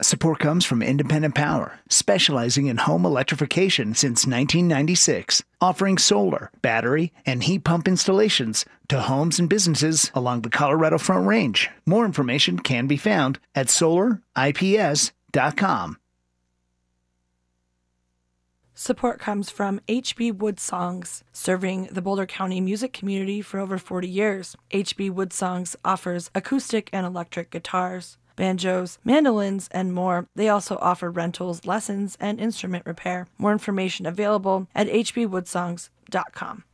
Support comes from Independent Power, specializing in home electrification since 1996, offering solar, battery, and heat pump installations to homes and businesses along the Colorado Front Range. More information can be found at solarips.com. Support comes from HB Wood Songs, serving the Boulder County music community for over 40 years. HB Wood Songs offers acoustic and electric guitars, banjos, mandolins, and more. They also offer rentals, lessons, and instrument repair. More information available at hbwoodsongs.com.